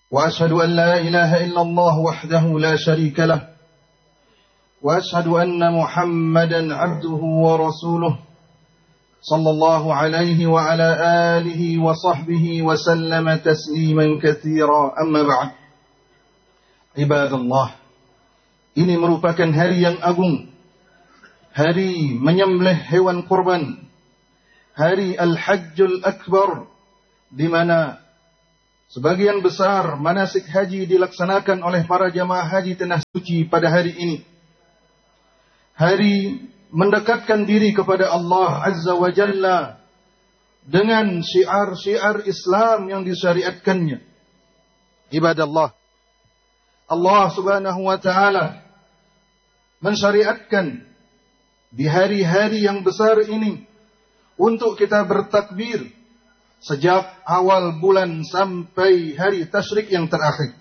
وأشهد أن لا إله إلا الله وحده لا شريك له وأشهد أن محمدا عبده ورسوله صلى الله عليه وعلى آله وصحبه وسلم تسليما كثيرا. أما بعد. Ibadallah, ini merupakan hari yang agung, hari menyembelih hewan kurban, hari Al-Hajjul Akbar, di mana sebagian besar manasik haji dilaksanakan oleh para jamaah haji tanah suci pada hari ini. Hari mendekatkan diri kepada Allah Azza wa Jalla dengan syiar-syiar Islam yang disyariatkannya. Ibadallah, Allah Subhanahu wa Ta'ala mensyariatkan di hari-hari yang besar ini untuk kita bertakbir sejak awal bulan sampai hari tasyrik yang terakhir.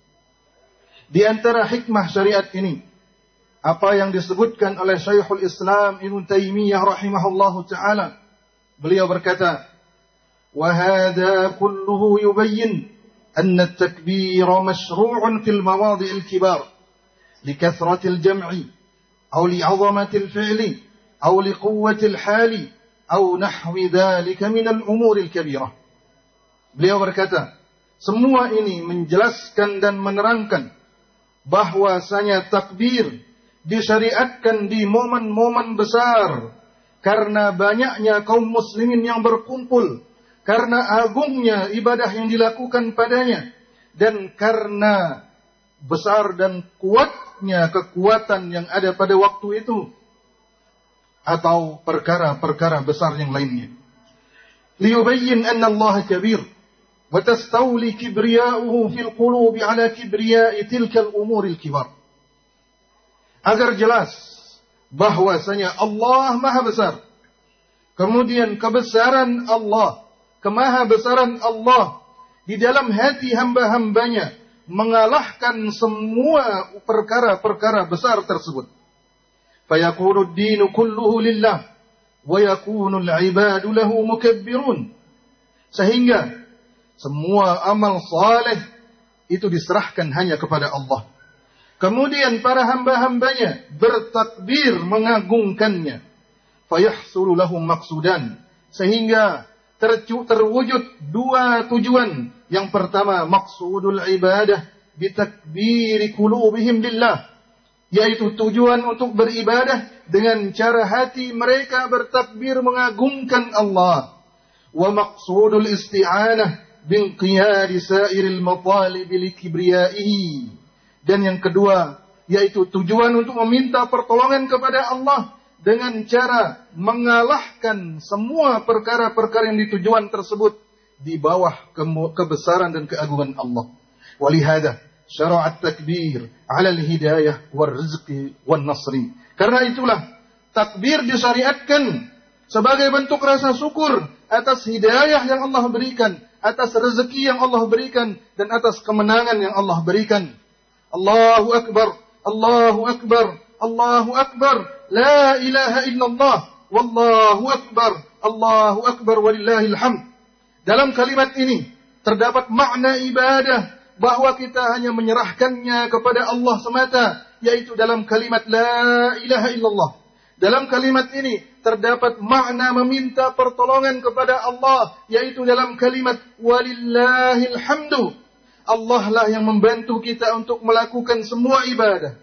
Di antara hikmah syariat ini, apa yang disebutkan oleh Syekhul Islam Ibn Taymiyah rahimahullahu ta'ala. Beliau berkata, وَهَذَا كُلُّهُ يُبَيِّنْ أَنَّ التَّكْبِيرَ مَشْرُوعٌ فِي الْمَوَاضِعِ الْكِبَارِ لِكَثْرَةِ الْجَمْعِ أو لعظمة الفعل أو لقوة الحال أو نحو ذلك من الأمور الكبيرة. Beliau berkata, semua ini menjelaskan dan menerangkan bahwasanya takbir disyariatkan di momen-momen besar karena banyaknya kaum muslimin yang berkumpul, karena agungnya ibadah yang dilakukan padanya, dan karena besar dan kuatnya kekuatan yang ada pada waktu itu, atau perkara-perkara besar yang lainnya. Liyubayyin anna Allah kabir wa tastawli kibriya'uhu fil qulubi ala kibriya'i tilka al-umur al-kibar. Agar jelas bahwasanya Allah Maha Besar. Kemudian kebesaran Allah, kemahabesaran Allah di dalam hati hamba-hambanya mengalahkan semua perkara-perkara besar tersebut. Fayakunu ad-dinu kulluhu lillah wa yakunu al-ibadu lahu mukabbirun. Sehingga semua amal saleh itu diserahkan hanya kepada Allah. Kemudian para hamba-hambanya bertakbir mengagungkannya. Fayahsulu lahum maqsudan. Sehingga terwujud dua tujuan. Yang pertama, maqsudul ibadah bitakbiri qulubihim lillah, yaitu tujuan untuk beribadah dengan cara hati mereka bertakbir mengagungkan Allah. Wa maqsudul isti'anah binqiyadi sairil matalib likibriyaihi. Dan yang kedua, yaitu tujuan untuk meminta pertolongan kepada Allah dengan cara mengalahkan semua perkara-perkara yang ditujuan tersebut di bawah kebesaran dan keagungan Allah. Walihada syara'at takbir 'ala al-hidayah war-rizqi wan-nasri. Karena itulah takbir disyariatkan sebagai bentuk rasa syukur atas hidayah yang Allah berikan, atas rezeki yang Allah berikan, dan atas kemenangan yang Allah berikan. Allahu Akbar, Allahu Akbar, Allahu Akbar, la ilaha illallah, wallahu Akbar, Allahu Akbar, walillahil hamd. Dalam kalimat ini terdapat makna ibadah, bahwa kita hanya menyerahkannya kepada Allah semata, yaitu dalam kalimat la ilaha illallah. Dalam kalimat ini terdapat makna meminta pertolongan kepada Allah, yaitu dalam kalimat walillahil hamdu. Allah lah yang membantu kita untuk melakukan semua ibadah.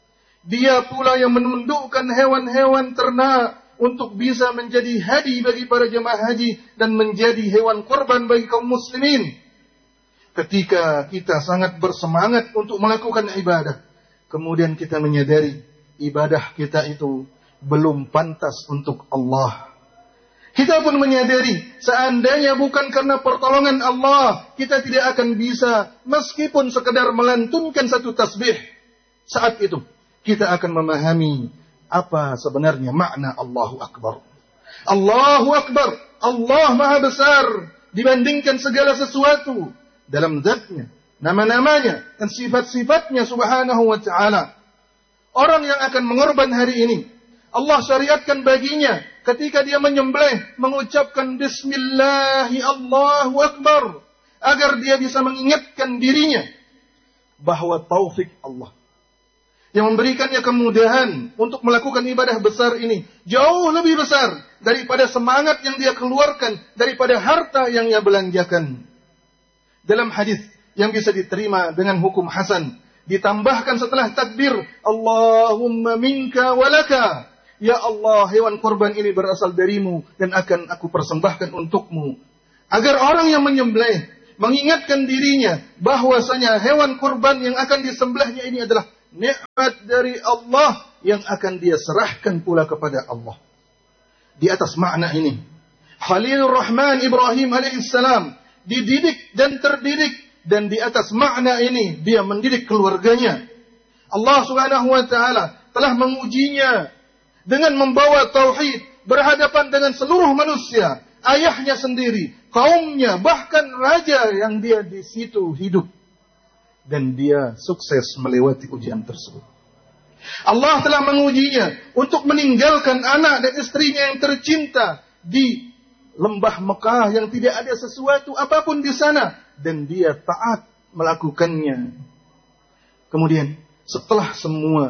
Dia pula yang menundukkan hewan-hewan ternak untuk bisa menjadi hadi bagi para jemaah haji dan menjadi hewan kurban bagi kaum muslimin. Ketika kita sangat bersemangat untuk melakukan ibadah, kemudian kita menyadari ibadah kita itu belum pantas untuk Allah. Kita pun menyadari, seandainya bukan karena pertolongan Allah, kita tidak akan bisa meskipun sekedar melantunkan satu tasbih. Saat itu, kita akan memahami apa sebenarnya makna Allahu Akbar. Allahu Akbar, Allah Maha Besar dibandingkan segala sesuatu dalam zatnya, nama-namanya, dan sifat-sifatnya subhanahu wa ta'ala. Orang yang akan mengorban hari ini, Allah syariatkan baginya ketika dia menyembelih mengucapkan Bismillahi Allahu Akbar. agar dia bisa mengingatkan dirinya bahwa taufik Allah yang memberikannya kemudahan untuk melakukan ibadah besar ini jauh lebih besar daripada semangat yang dia keluarkan, daripada harta yang dia belanjakan. Dalam hadis yang bisa diterima dengan hukum hasan, ditambahkan setelah takbir, Allahumma minka walaka. Ya Allah, hewan kurban ini berasal darimu dan akan aku persembahkan untukmu. Agar orang yang menyembelih mengingatkan dirinya bahwasanya hewan kurban yang akan disembelihnya ini adalah nikmat dari Allah yang akan dia serahkan pula kepada Allah. Di atas makna ini, Khalilur Rahman Ibrahim alaihissalam dididik dan terdidik, dan di atas makna ini dia mendidik keluarganya. Allah Subhanahu wa taala telah mengujinya dengan membawa tauhid berhadapan dengan seluruh manusia, ayahnya sendiri, kaumnya, bahkan raja yang dia di situ hidup. Dan dia sukses melewati ujian tersebut. Allah telah mengujinya untuk meninggalkan anak dan istrinya yang tercinta di lembah Mekah yang tidak ada sesuatu apapun di sana, dan dia taat melakukannya. Kemudian setelah semua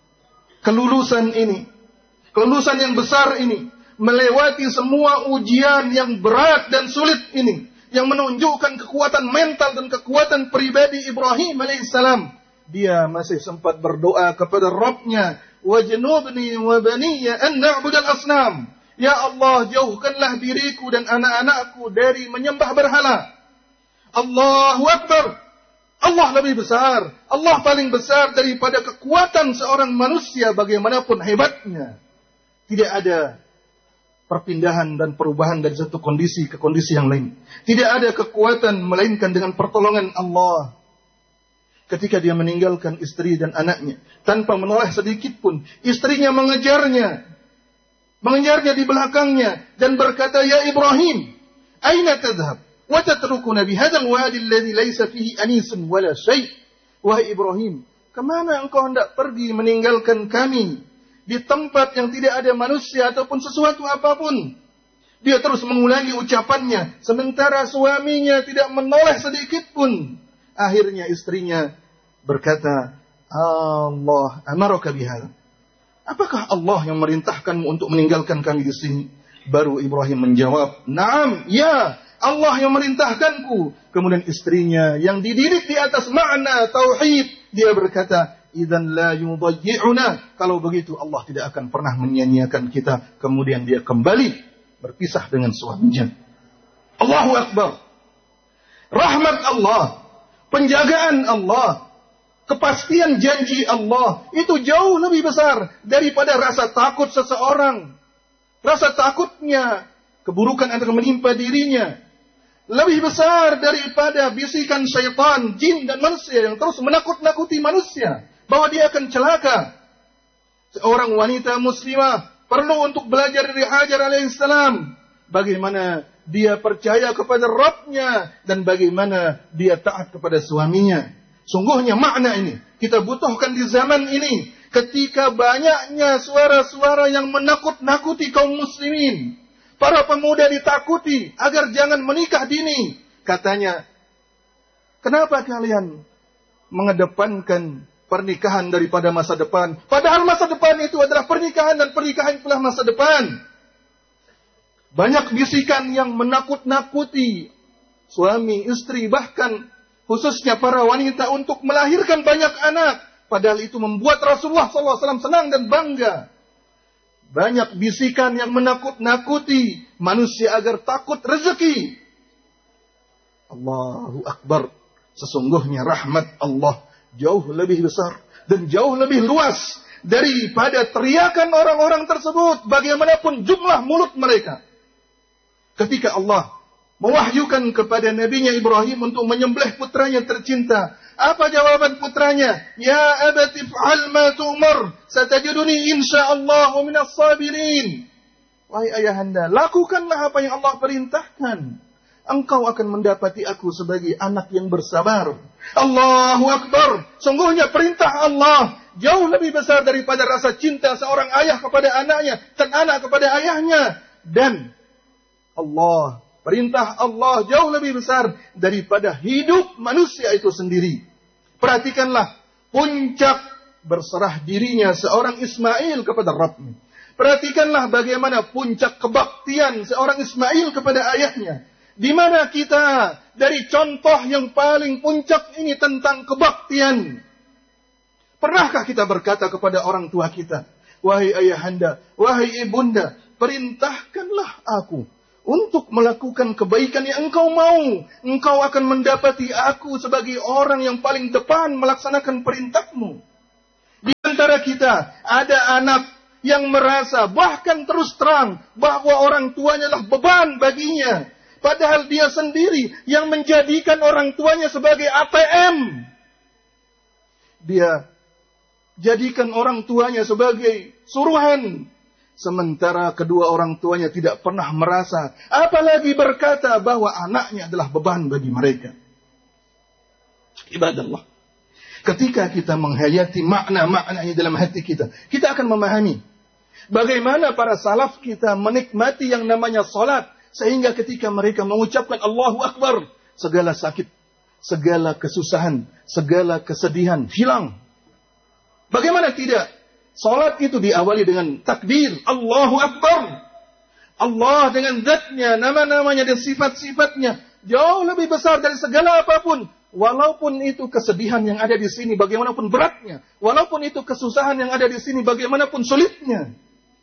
kelulusan ini, kelulusan yang besar ini, melewati semua ujian yang berat dan sulit ini, yang menunjukkan kekuatan mental dan kekuatan pribadi Ibrahim alaihissalam, dia masih sempat berdoa kepada Rabbnya, wajnubni wa baniya an na'budal asnam. Ya Allah, jauhkanlah diriku dan anak-anakku dari menyembah berhala. Allahu Akbar. Allah lebih besar. Allah paling besar daripada kekuatan seorang manusia bagaimanapun hebatnya. Tidak ada perpindahan dan perubahan dari satu kondisi ke kondisi yang lain. Tidak ada kekuatan melainkan dengan pertolongan Allah. Ketika dia meninggalkan istri dan anaknya tanpa menoleh sedikit pun, istrinya mengejarnya di belakangnya dan berkata, "Ya Ibrahim, aina tadhhab wa tatrukuna bi hadzal wadi alladhi laysa fihi anisun wala syai'?" Wahai Ibrahim, kemana engkau hendak pergi meninggalkan kami di tempat yang tidak ada manusia ataupun sesuatu apapun? Dia terus mengulangi ucapannya, sementara suaminya tidak menoleh sedikit pun. Akhirnya istrinya berkata, Allah amaraka bihadza. Apakah Allah yang merintahkanmu untuk meninggalkan kami di sini? Baru Ibrahim menjawab, Naam, ya, Allah yang merintahkanku. Kemudian istrinya yang dididik di atas makna tauhid, dia berkata, Idzan la yudayyi'una. Kalau begitu Allah tidak akan pernah menyia-nyiakan kita. Kemudian dia kembali berpisah dengan suaminya. Allahu Akbar. Rahmat Allah, penjagaan Allah, kepastian janji Allah itu jauh lebih besar daripada rasa takut seseorang. Rasa takutnya keburukan akan menimpa dirinya lebih besar daripada bisikan syaitan, jin dan manusia yang terus menakut-nakuti manusia bahwa dia akan celaka. Seorang wanita muslimah perlu untuk belajar dari Hajar alaihissalam bagaimana dia percaya kepada Rabbnya dan bagaimana dia taat kepada suaminya. Sungguhnya makna ini kita butuhkan di zaman ini ketika banyaknya suara-suara yang menakut-nakuti kaum muslimin. Para pemuda ditakuti agar jangan menikah dini. Katanya, kenapa kalian mengedepankan pernikahan daripada masa depan? Padahal masa depan itu adalah pernikahan dan pernikahan itulah masa depan. Banyak bisikan yang menakut-nakuti suami, istri, bahkan khususnya para wanita untuk melahirkan banyak anak. Padahal itu membuat Rasulullah SAW senang dan bangga. Banyak bisikan yang menakut-nakuti manusia agar takut rezeki. Allahu Akbar. Sesungguhnya rahmat Allah jauh lebih besar dan jauh lebih luas daripada teriakan orang-orang tersebut bagaimanapun jumlah mulut mereka. Ketika Allah mewahyukan kepada nabinya Ibrahim untuk menyembelih putranya tercinta, apa jawaban putranya? Ya abati fa'al ma tu'mar, satajiduni insyaallah minas sabirin. Wahai ayahanda, lakukanlah apa yang Allah perintahkan. Engkau akan mendapati aku sebagai anak yang bersabar. Allahu Akbar. Sungguhnya perintah Allah jauh lebih besar daripada rasa cinta seorang ayah kepada anaknya dan anak kepada ayahnya. Dan Allah Perintah Allah jauh lebih besar daripada hidup manusia itu sendiri. Perhatikanlah puncak berserah dirinya seorang Ismail kepada Rabbnya. Perhatikanlah bagaimana puncak kebaktian seorang Ismail kepada ayahnya. Di mana kita dari contoh yang paling puncak ini tentang kebaktian. Pernahkah kita berkata kepada orang tua kita, wahai ayahanda, wahai ibunda, perintahkanlah aku untuk melakukan kebaikan yang engkau mau. Engkau akan mendapati aku sebagai orang yang paling depan melaksanakan perintahmu. Di antara kita ada anak yang merasa bahkan terus terang bahwa orang tuanya adalah beban baginya. Padahal dia sendiri yang menjadikan orang tuanya sebagai ATM. Dia jadikan orang tuanya sebagai suruhan. Sementara kedua orang tuanya tidak pernah merasa, apalagi berkata bahwa anaknya adalah beban bagi mereka. Ibadallah. Ketika kita menghayati makna-maknanya dalam hati kita, kita akan memahami bagaimana para salaf kita menikmati yang namanya salat, sehingga ketika mereka mengucapkan Allahu Akbar, segala sakit, segala kesusahan, segala kesedihan hilang. Bagaimana tidak? Salat itu diawali dengan takbir, Allahu Akbar. Allah dengan zatnya, nama-namanya dan sifat-sifatnya jauh lebih besar dari segala apapun. Walaupun itu kesedihan yang ada di sini bagaimanapun beratnya, walaupun itu kesusahan yang ada di sini bagaimanapun sulitnya,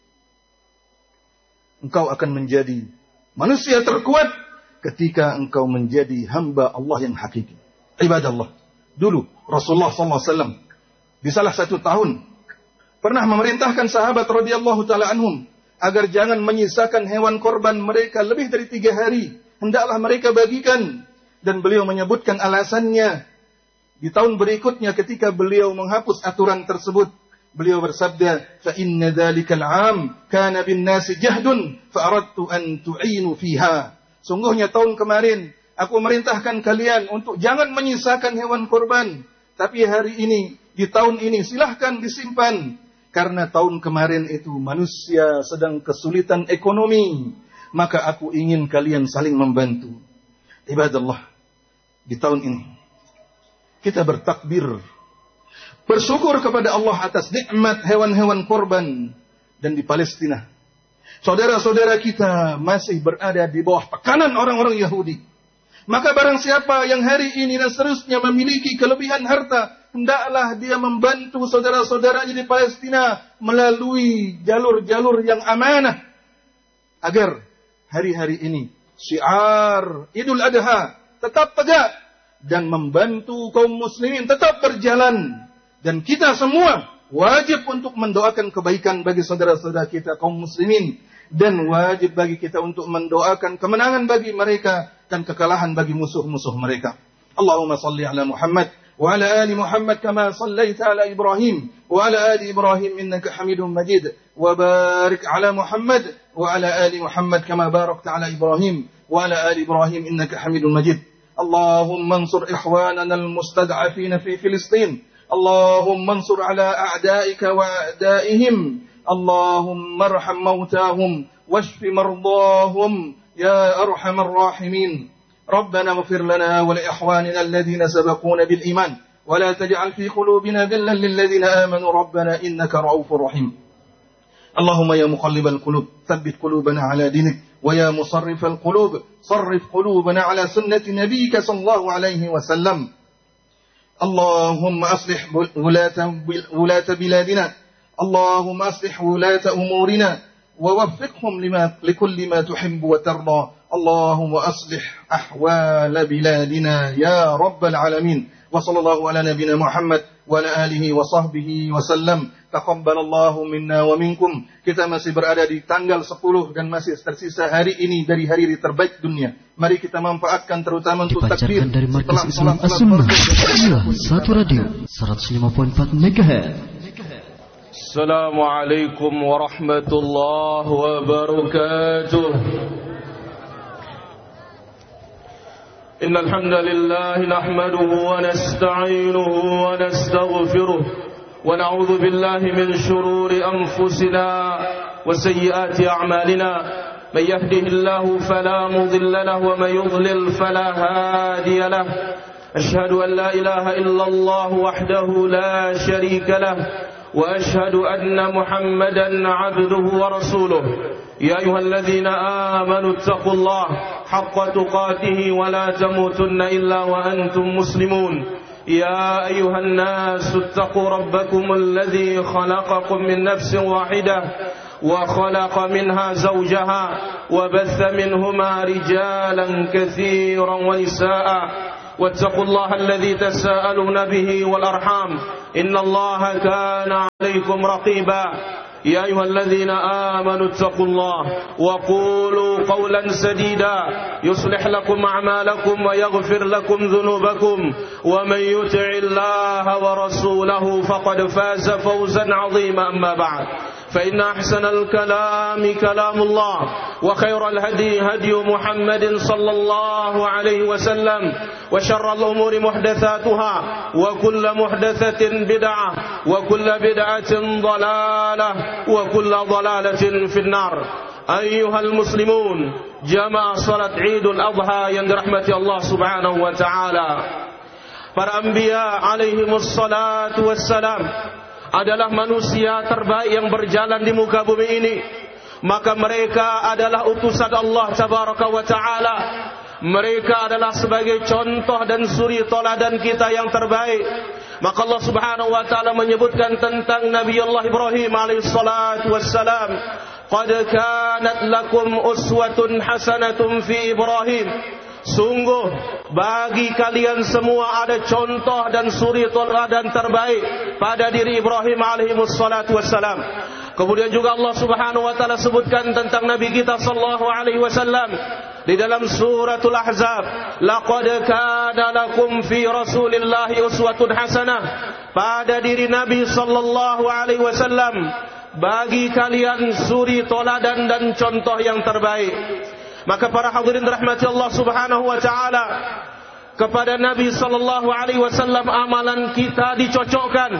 engkau akan menjadi manusia terkuat ketika engkau menjadi hamba Allah yang hakiki. Ibadallah. Dulu Rasulullah SAW di salah satu tahun pernah memerintahkan sahabat radhiyallahu taala anhum agar jangan menyisakan hewan korban mereka lebih dari 3 hari. Hendaklah mereka bagikan. Dan beliau menyebutkan alasannya. Di tahun berikutnya ketika beliau menghapus aturan tersebut, beliau bersabda, "Fa inna dzalikal 'am kana bin nasi jahdun fa aradtu an tu'inu fiha." Sungguhnya tahun kemarin aku merintahkan kalian untuk jangan menyisakan hewan korban, tapi hari ini, di tahun ini silahkan disimpan. Karena tahun kemarin itu manusia sedang kesulitan ekonomi, maka aku ingin kalian saling membantu. Ibadallah, di tahun ini kita bertakbir, bersyukur kepada Allah atas nikmat hewan-hewan korban. Dan di Palestina, saudara-saudara kita masih berada di bawah tekanan orang-orang Yahudi. Maka barang siapa yang hari ini dan seterusnya memiliki kelebihan harta, hendaklah dia membantu saudara-saudaranya di Palestina melalui jalur-jalur yang amanah, agar hari-hari ini syiar Idul Adha tetap tegak dan membantu kaum muslimin tetap berjalan. Dan kita semua wajib untuk mendoakan kebaikan bagi saudara-saudara kita kaum muslimin, dan wajib bagi kita untuk mendoakan kemenangan bagi mereka dan kekalahan bagi musuh-musuh mereka. Allahumma salli ala Muhammad wa ala ali Muhammad kama sallaita ala Ibrahim wa ala ali Ibrahim innaka Hamidum Majid, wa barik ala Muhammad wa ala ali Muhammad kama barakta ala Ibrahim wa ala ali Ibrahim innaka Hamidum Majid. Allahumma ansur ikhwanana al-mustad'afina fi Filistin. Allahumma ansur ala a'daika wa a'daihim. Allahumma arham mautahum washfi mardahum ya arhamar rahimin. ربنا اغفر لنا ولإخواننا الذين سبقونا بالإيمان ولا تجعل في قلوبنا غلا للذين آمنوا ربنا إنك رؤوف رحيم. اللهم يا مقلب القلوب ثبت قلوبنا على دينك، ويا مصرف القلوب صرف قلوبنا على سنة نبيك صلى الله عليه وسلم. اللهم أصلح ولاة بلادنا، اللهم أصلح ولاة أمورنا ووفقهم لكل ما تحب وترضى. اللهم أصلح أحوال بلادنا يا رب العالمين. وصلى الله على نبينا محمد وعلى آله وصحبه وسلم. تقبل الله منا ومنكم. Kita masih berada di tanggal 10 dan masih tersisa hari ini dari hari terbaik dunia. Mari kita manfaatkan terutama untuk takbir dari Markas Islam As-Sunnah. Inilah satu radio 105.4 MHz. Assalamualaikum warahmatullahi wabarakatuh. إن الحمد لله نحمده ونستعينه ونستغفره ونعوذ بالله من شرور أنفسنا وسيئات أعمالنا من يهده الله فلا مضل له ومن يضلل فلا هادي له. أشهد أن لا إله إلا الله وحده لا شريك له وأشهد أن محمدا عبده ورسوله. يا أيها الذين آمنوا اتقوا الله حق تقاته ولا تموتن إلا وأنتم مسلمون. يا أيها الناس اتقوا ربكم الذي خلقكم من نفس واحدة وخلق منها زوجها وبث منهما رجالا كثيرا ونساء واتقوا الله الذي تساءلون به والأرحام إن الله كان عليكم رقيبا. يا أيها الذين آمنوا اتقوا الله وقولوا قولا سديدا يصلح لكم أعمالكم ويغفر لكم ذنوبكم ومن يطع الله ورسوله فقد فاز فوزا عظيما. أما بعد فإن أحسن الكلام كلام الله وخير الهدي هدي محمد صلى الله عليه وسلم وشر الأمور محدثاتها وكل محدثة بدعة وكل بدعة ضلالة وكل ضلالة في النار. أيها المسلمون جماعة صلاة عيد الأضحى yang dirahmati Allah Subhanahu wa taala. Para anbiya alaihimus salatu wassalam adalah manusia terbaik yang berjalan di muka bumi ini. Maka mereka adalah utusan Allah Tabaraka wa Ta'ala. Mereka adalah sebagai contoh dan suri toladan kita yang terbaik. Maka Allah Subhanahu wa Ta'ala menyebutkan tentang Nabi Allah Ibrahim alaihi salatu wassalam, qad kanat lakum uswatun hasanatun fi Ibrahim. Sungguh bagi kalian semua ada contoh dan suri teladan terbaik pada diri Ibrahim alaihi wassalatu wassalam. Kemudian juga Allah Subhanahu wa taala sebutkan tentang Nabi kita sallallahu alaihi wasallam di dalam suratul Ahzab, laqad kana lakum fi Rasulillahi uswatun hasanah. Pada diri Nabi sallallahu alaihi wasallam bagi kalian suri teladan dan contoh yang terbaik. Maka para hadirin rahmati Allah Subhanahu wa taala, kepada Nabi sallallahu alaihi wasallam amalan kita dicocokkan.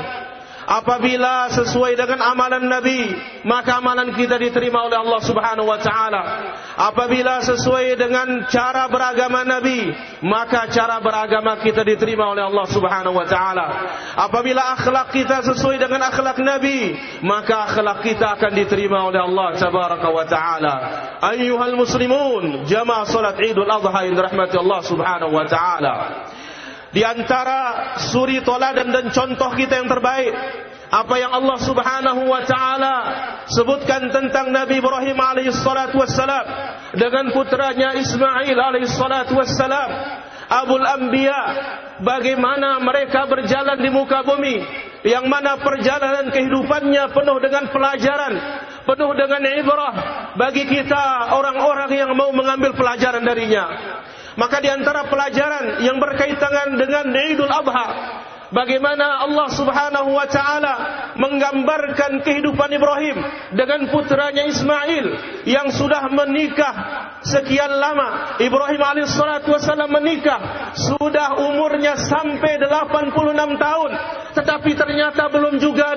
Apabila sesuai dengan amalan Nabi, maka amalan kita diterima oleh Allah Subhanahu wa taala. Apabila sesuai dengan cara beragama Nabi, maka cara beragama kita diterima oleh Allah Subhanahu wa taala. Apabila akhlak kita sesuai dengan akhlak Nabi, maka akhlak kita akan diterima oleh Allah Tabaraka wa taala. Ayyuhal muslimun, jamaah salat Idul Adha yang dirahmati Allah Subhanahu wa taala. Di antara suri toladan dan contoh kita yang terbaik, apa yang Allah Subhanahu wa taala sebutkan tentang Nabi Ibrahim alaihi salatu wassalam dengan putranya Ismail alaihi salatu wassalam, Abul Anbiya, bagaimana mereka berjalan di muka bumi, yang mana perjalanan kehidupannya penuh dengan pelajaran, penuh dengan ibrah bagi kita orang-orang yang mau mengambil pelajaran darinya. Maka di antara pelajaran yang berkaitan dengan Idul Adha, bagaimana Allah Subhanahu wa taala menggambarkan kehidupan Ibrahim dengan putranya Ismail yang sudah menikah sekian lama. Ibrahim alaihissalatu wassalam menikah, sudah umurnya sampai 86 tahun, tetapi ternyata belum juga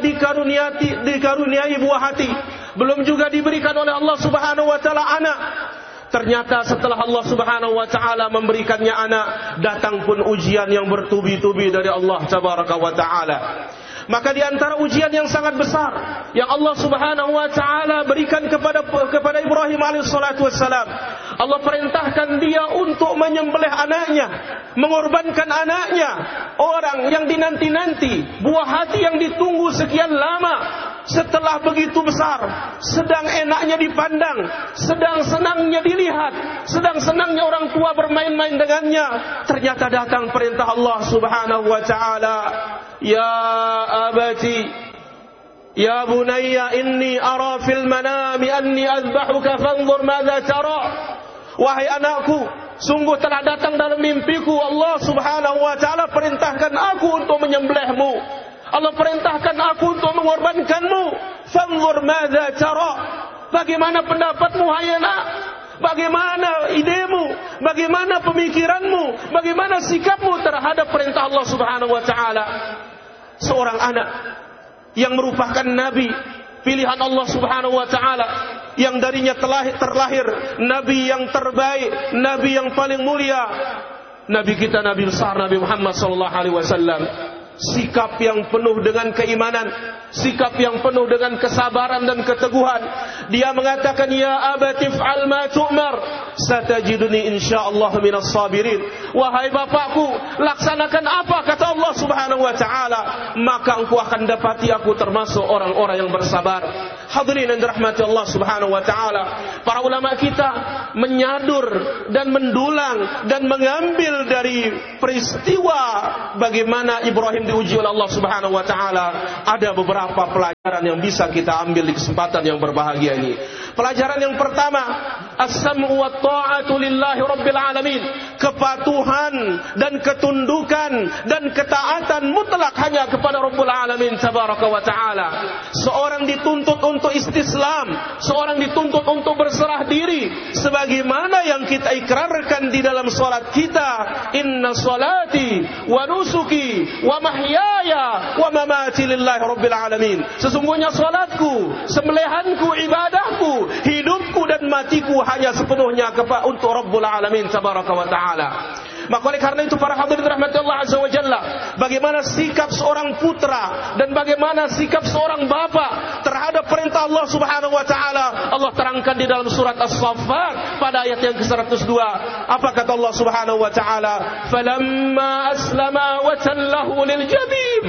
dikaruniai buah hati, belum juga diberikan oleh Allah Subhanahu wa taala anak. Ternyata setelah Allah Subhanahu wa taala memberikannya anak, datang pun ujian yang bertubi-tubi dari Allah Tabaraka wa taala. Maka di antara ujian yang sangat besar yang Allah Subhanahu wa taala berikan kepada Ibrahim alaihissalatu wassalam, Allah perintahkan dia untuk menyembelih anaknya, mengorbankan anaknya, orang yang dinanti-nanti, buah hati yang ditunggu sekian lama. Setelah begitu besar, sedang enaknya dipandang, sedang senangnya dilihat, sedang senangnya orang tua bermain-main dengannya, ternyata datang perintah Allah Subhanahu wa taala, ya abati, ya bunayya inni ara fil manami anni azbahuka fanzur madza tara. Wahai anakku, sungguh telah datang dalam mimpiku, Allah Subhanahu wa taala perintahkan aku untuk menyembelihmu. Allah perintahkan aku untuk mengorbankanmu. Fanzur madza tara. Bagaimana pendapatmu hai anak? Bagaimana idemu? Bagaimana pemikiranmu? Bagaimana sikapmu terhadap perintah Allah Subhanahu wa taala? Seorang anak yang merupakan nabi pilihan Allah Subhanahu wa taala, yang darinya terlahir Nabi yang terbaik, Nabi yang paling mulia, Nabi kita Nabi besar Nabi Muhammad sallallahu alaihi wasallam. Sikap yang penuh dengan keimanan, sikap yang penuh dengan kesabaran dan keteguhan. Dia mengatakan, ya abati fa'al ma tu'mar, satajiduni insyaallah minas sabirin. Wahai bapakku, laksanakan apa kata Allah Subhanahu wa taala, maka engkau akan dapati aku termasuk orang-orang yang bersabar. Hadirin yang dirahmati Allah Subhanahu wa taala, para ulama kita menyadur dan mendulang dan mengambil dari peristiwa bagaimana Ibrahim diuji oleh Allah Subhanahu wa taala. Ada beberapa pelajaran yang bisa kita ambil di kesempatan yang berbahagia ini. Pelajaran yang pertama, as-sam'u wa ta'atu lillahi rabbil alamin. Kepatuhan dan ketundukan dan ketaatan mutlak hanya kepada Rabbul Alamin tabaraka wa taala. Seorang dituntut untuk istislam, seorang dituntut untuk berserah diri sebagaimana yang kita ikrarkan di dalam salat kita, inna salati wa nusuki wa mahyaya wa mamati lillahi rabbil alamin. Sesungguhnya salatku, sembelihanku, ibadahku, hidupku dan matiku hanya sepenuhnya untuk Rabbul Alamin tabaraka wa taala. Maka oleh karena itu para hadirin rahmati Allah azza wa jalla, bagaimana sikap seorang putra dan bagaimana sikap seorang bapa terhadap perintah Allah Subhanahu wa taala, Allah terangkan di dalam surat As-Saffat pada ayat yang ke-102. Apa kata Allah Subhanahu wa taala? Falamma aslama wa tallahu lil jabin.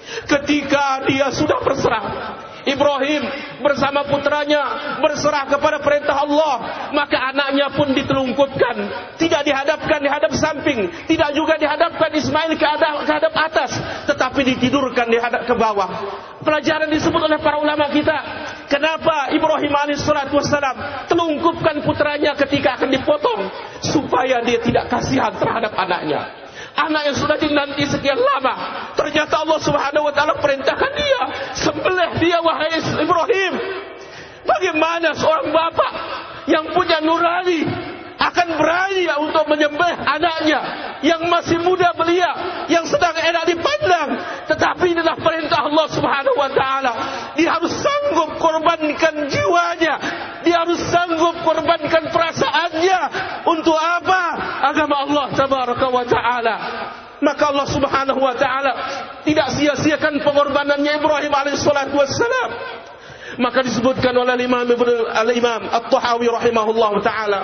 Ketika dia sudah berserah, Ibrahim bersama putranya berserah kepada perintah Allah, maka anaknya pun ditelungkupkan, tidak dihadapkan di hadap samping, tidak juga dihadapkan Ismail ke hadap atas, tetapi ditidurkan di hadap ke bawah. Pelajaran disebut oleh para ulama kita, kenapa Ibrahim alaihissalatu wassalam telungkupkan putranya ketika akan dipotong, supaya dia tidak kasihan terhadap anaknya. Anak yang sudah dinanti sekian lama, ternyata Allah Subhanahu wa taala perintahkan dia, sembelih dia wahai Ibrahim. Bagaimana seorang bapak yang punya nurani akan berani untuk menyembelih anaknya yang masih muda belia, yang sedang enak dipandang, tetapi inilah perintah Allah Subhanahu wa taala. Dia harus sanggup korbankan jiwanya, dia harus sanggup korbankan perasaannya. Untuk apa? Agama Allah tabaraka wa taala. Maka Allah Subhanahu wa taala tidak sia-siakan pengorbanannya Ibrahim alaihissalatu wassalam. Maka disebutkan oleh Al-Imam At-Tahawi rahimahullahu taala,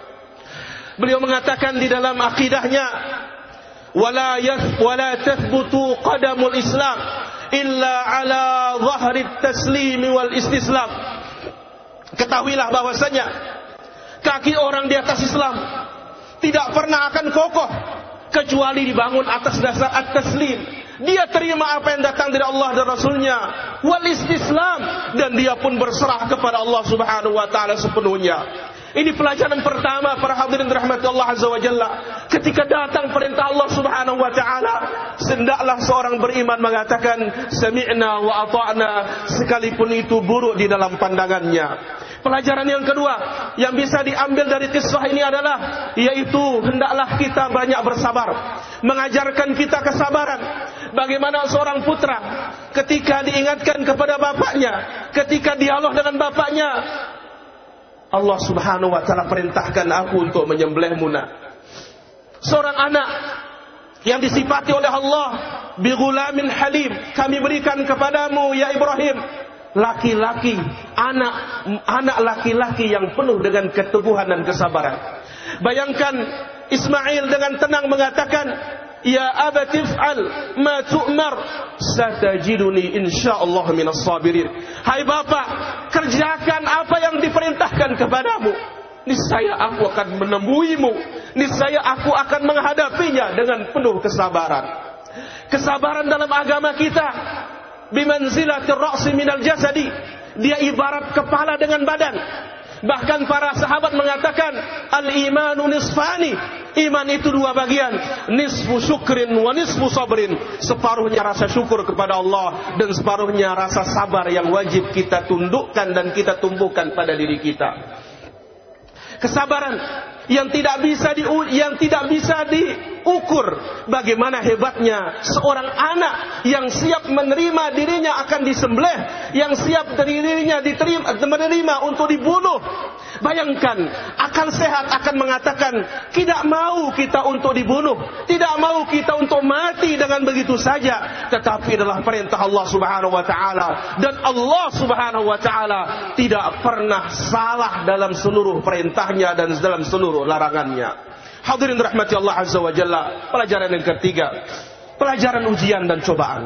beliau mengatakan di dalam akidahnya, wala tathbutu qadamul Islam illa ala dhahri taslim wal istislam. Ketahuilah bahwasanya kaki orang di atas Islam tidak pernah akan kokoh kecuali dibangun atas dasar at-taslim. Dia terima apa yang datang dari Allah dan Rasulnya, wal istislam, dan dia pun berserah kepada Allah Subhanahu wa taala sepenuhnya. Ini pelajaran pertama para hadirin dirahmati Allah azza wa jalla. Ketika datang perintah Allah Subhanahu wa taala, hendaklah seorang beriman mengatakan sami'na wa ata'na, sekalipun itu buruk di dalam pandangannya. Pelajaran yang kedua yang bisa diambil dari kisah ini adalah, yaitu hendaklah kita banyak bersabar. Mengajarkan kita kesabaran. Bagaimana seorang putra ketika diingatkan kepada bapaknya, ketika dialog dengan bapaknya, Allah Subhanahu wa taala perintahkan aku untuk menyembelihmu nak. Seorang anak yang disifati oleh Allah bi ghulamin halim, kami berikan kepadamu ya Ibrahim laki-laki, anak laki-laki yang penuh dengan keteguhan dan kesabaran. Bayangkan Ismail dengan tenang mengatakan, ya abati fa'al ma tu'mar satajiduni insyaallah minas sabirin. Hai bapak, kerjakan apa yang diperintahkan kepadamu, niscaya aku akan menemuimu, niscaya aku akan menghadapinya dengan penuh kesabaran. Kesabaran dalam agama kita bimanzilatir ra'si minal jasadi, dia ibarat kepala dengan badan. Bahkan para sahabat mengatakan al-imanu nisfani, iman itu dua bagian, nisfu syukrin wa nisfu sabrin, separuhnya rasa syukur kepada Allah dan separuhnya rasa sabar yang wajib kita tundukkan dan kita tumbuhkan pada diri kita. Kesabaran yang tidak bisa diukur bagaimana hebatnya seorang anak yang siap menerima dirinya akan disembelih, yang siap dirinya menerima untuk dibunuh. Bayangkan, akal sehat akan mengatakan tidak mau kita untuk dibunuh, tidak mau kita untuk mati dengan begitu saja, tetapi adalah perintah Allah Subhanahu wa taala, dan Allah Subhanahu wa taala tidak pernah salah dalam seluruh perintahnya dan dalam seluruh larangannya. Hadirin rahmati Allah Azza wa Jalla. Pelajaran yang ketiga, pelajaran ujian dan cobaan.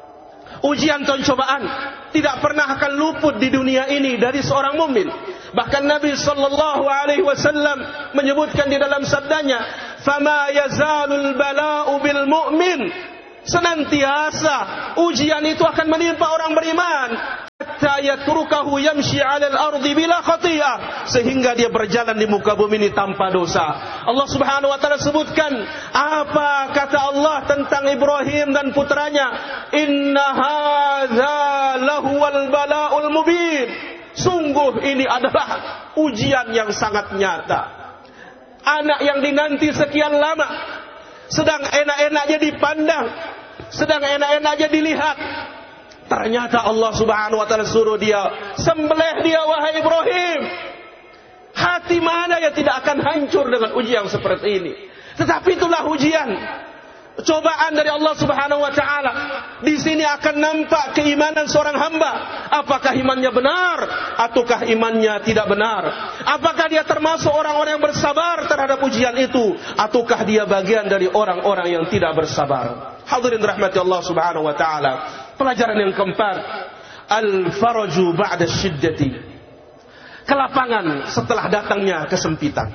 Ujian dan cobaan tidak pernah akan luput di dunia ini dari seorang mukmin. Bahkan Nabi sallallahu alaihi wasallam menyebutkan di dalam sabdanya, "Fama yazalul bala'u bil mu'min." Senantiasa ujian itu akan menimpa orang beriman, hatta yatrukahu yamshi 'alal ardi bila khati'ah, sehingga dia berjalan di muka bumi ini tanpa dosa. Allah Subhanahu wa taala sebutkan apa kata Allah tentang Ibrahim dan putranya, "Inna hadza lahuwal bala'ul mubin." Sungguh ini adalah ujian yang sangat nyata. Anak yang dinanti sekian lama, sedang enak-enaknya dipandang, sedang enak-enaknya dilihat, ternyata Allah Subhanahu wa taala suruh dia, sembelih dia wahai Ibrahim. Hati mana yang tidak akan hancur dengan ujian seperti ini? Tetapi itulah ujian, cobaan dari Allah Subhanahu wa taala. Di sini akan nampak keimanan seorang hamba. Apakah imannya benar ataukah imannya tidak benar? Apakah dia termasuk orang-orang yang bersabar terhadap ujian itu ataukah dia bagian dari orang-orang yang tidak bersabar? Hadirin rahmati Allah Subhanahu wa taala. Pelajaran yang keempat, al-faraju ba'da syiddati. Kelapangan setelah datangnya kesempitan.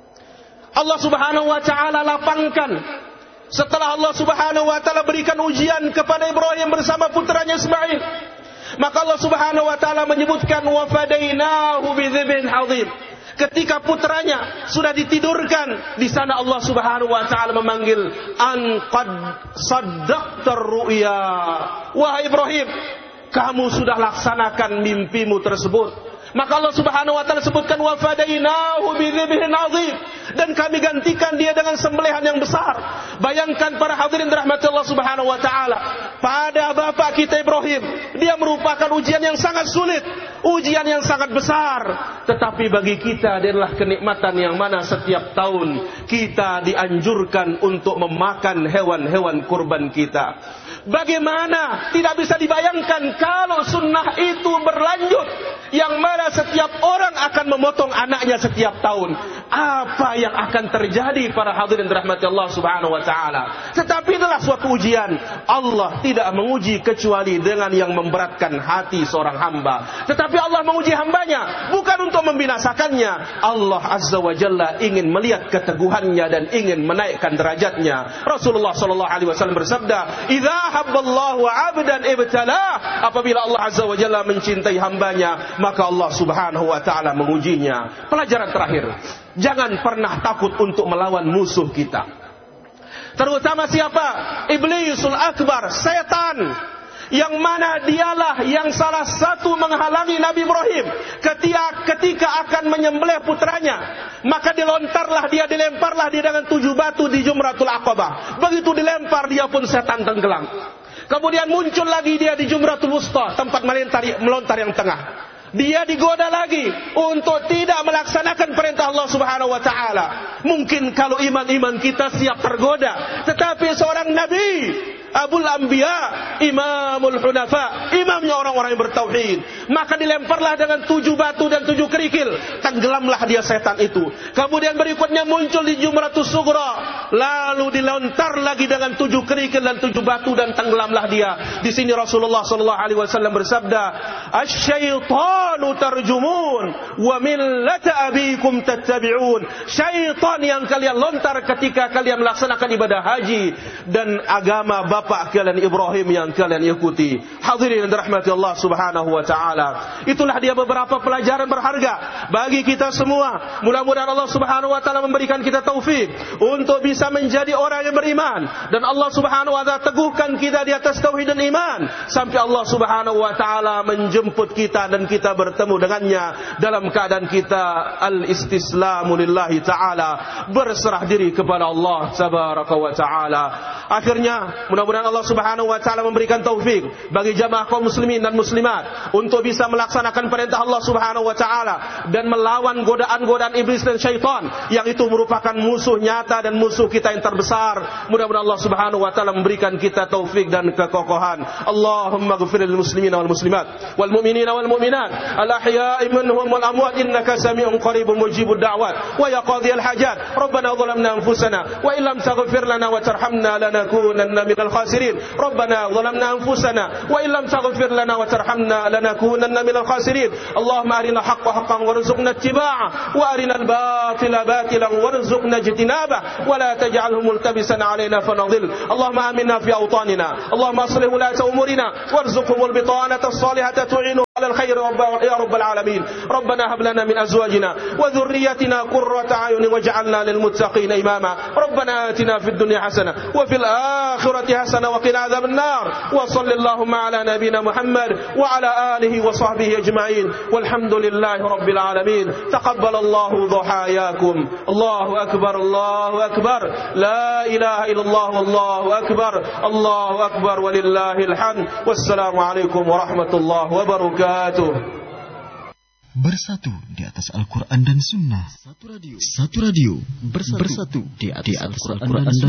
Allah Subhanahu wa taala lapangkan setelah Allah Subhanahu wa taala berikan ujian kepada Ibrahim bersama putranya Ismail. Maka Allah Subhanahu wa taala menyebutkan wa fadainahu bidzibhin adzim. Ketika putranya sudah ditidurkan, di sana Allah Subhanahu wa taala memanggil, an qad saddaqtar ru'ya. Wahai Ibrahim, kamu sudah laksanakan mimpimu tersebut. Maka Allah Subhanahu wa taala sebutkan wa fadainahu bidzibhin adzim, dan kami gantikan dia dengan sembelihan yang besar. Bayangkan para hadirin rahmat Allah Subhanahu wa taala, pada bapak kita Ibrahim, dia merupakan ujian yang sangat sulit, ujian yang sangat besar. Tetapi bagi kita dia adalah kenikmatan yang mana setiap tahun kita dianjurkan untuk memakan hewan-hewan kurban kita. Bagaimana tidak bisa dibayangkan kalau sunnah itu berlanjut, yang mana setiap orang akan memotong anaknya setiap tahun. Apa yang akan terjadi para hadirin rahmati Allah Subhanahu wa taala? Tetapi itulah suatu ujian. Allah tidak menguji kecuali dengan yang memberatkan hati seorang hamba. Tetapi Allah menguji hambanya bukan untuk membinasakannya. Allah Azza wa Jalla ingin melihat keteguhannya dan ingin menaikkan derajatnya. Rasulullah sallallahu alaihi wasallam bersabda, "Idza habballahu 'abdan ibtalah." Apabila Allah Azza wa Jalla mencintai hambanya, maka Allah Subhanahu wa taala mengujinya. Pelajaran terakhir, jangan pernah takut untuk melawan musuh kita. Terutama siapa? Iblisul akbar, setan, yang mana dialah yang salah satu menghalangi Nabi Ibrahim ketika akan menyembelih putranya. Maka dilemparlah dia dengan 7 batu di Jumratul Aqabah. Begitu dilempar, dia pun setan tenggelam. Kemudian muncul lagi dia di Jumratul Wusta, tempat melontar yang tengah. Dia digoda lagi untuk tidak melaksanakan perintah Allah Subhanahu wa taala. Mungkin kalau iman kita siap tergoda, tetapi seorang nabi, Abul Anbiya, Imamul Hunafa, imamnya orang-orang yang bertauhid, maka dilemparlah dengan 7 batu dan 7 kerikil, tenggelamlah dia setan itu. Kemudian berikutnya muncul di Jumratus Sughra, lalu dilontar lagi dengan 7 kerikil dan 7 batu dan tenggelamlah dia. Di sini Rasulullah sallallahu alaihi wasallam bersabda, "Asy-syaitanu tarjumun wa millata abikum tattabi'un." Syaitan yang kalian lontar ketika kalian melaksanakan ibadah haji dan agama bapak bapak kalian Ibrahim yang kalian ikuti. Hadirin yang dirahmati Allah Subhanahu wa taala. Itulah dia beberapa pelajaran berharga bagi kita semua. Mudah-mudahan Allah Subhanahu wa taala memberikan kita taufik untuk bisa menjadi orang yang beriman, dan Allah Subhanahu wa taala teguhkan kita di atas tauhid dan iman sampai Allah Subhanahu wa taala menjemput kita dan kita bertemu dengannya dalam keadaan kita al-istislamu lillahi taala, berserah diri kepada Allah tabaraka wa taala. Akhirnya mudah-mudahan Allah Subhanahu wa taala memberikan taufik bagi jamaah kaum muslimin dan muslimat untuk bisa melaksanakan perintah Allah Subhanahu wa taala dan melawan godaan-godaan iblis dan syaitan yang itu merupakan musuh nyata dan musuh kita yang terbesar. Mudah-mudahan Allah Subhanahu wa taala memberikan kita taufik dan kekokohan. Allahumma ighfir lil muslimina wal muslimat wal mu'minina wal mu'minat al ahya'i minhum wal amwat innaka sami'un qaribun mujibud da'wat wa ya qadhiyal hajat. Rabbana zalamna anfusana wa illam taghfir lana wa tarhamna lanakunanna minal khasirin. Rabbana zalamna anfusana wa illam taghfir lana wa tarhamna lanakunanna minal khasirin. Allahumma arina haqqa haqqan warzuqna ittiba'ah wa arina al-batila batilan warzuqna ijtinabah wa la taj'alhu multabisan 'alaina fanadhil. Allahumma aminna fi awtanina. Allahumma aslih ulata umurina warzuqhumul bitanata as-salihata tu'inu على الخير يا رب العالمين. ربنا هب لنا من أزواجنا وذرياتنا قرة أعين واجعلنا للمتقين إماما. ربنا آتنا في الدنيا حسنة وفي الآخرة حسنة وقنا عذاب النار. وصل اللهم على نبينا محمد وعلى آله وصحبه أجمعين والحمد لله رب العالمين. تقبل الله ضحاياكم. الله أكبر الله أكبر لا إله إلا الله والله أكبر الله أكبر ولله الحمد والسلام عليكم ورحمة الله وبركاته. Bersatu di atas Al-Quran dan Sunnah. Satu radio bersatu di atas Al-Quran dan Sunnah.